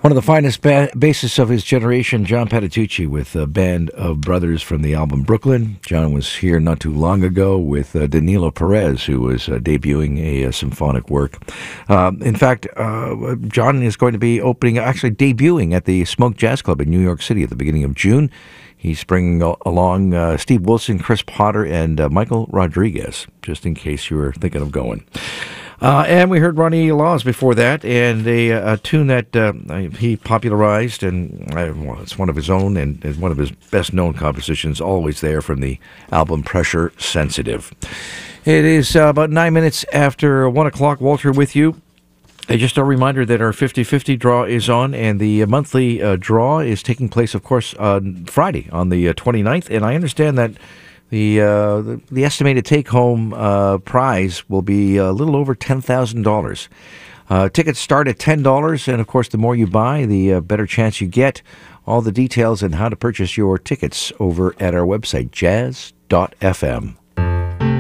One of the finest bassists of his generation, John Patitucci, with a band of brothers from the album Brooklyn. John was here not too long ago with Danilo Perez, who was debuting a symphonic work. In fact, John is going to be debuting at the Smoke Jazz Club in New York City at the beginning of June. He's bringing along Steve Wilson, Chris Potter, and Michael Rodriguez, just in case you were thinking of going. And we heard Ronnie Laws before that, and a tune that he popularized, and it's one of his own and is one of his best-known compositions, Always There, from the album Pressure Sensitive. It is about 9 minutes after 1 o'clock. Walter with you. Just a reminder that our 50-50 draw is on, and the monthly draw is taking place, of course, on Friday, on the 29th, and I understand that the estimated take-home prize will be a little over $10,000. Tickets start at $10, and of course, the more you buy, the better chance you get. All the details and how to purchase your tickets over at our website, jazz.fm.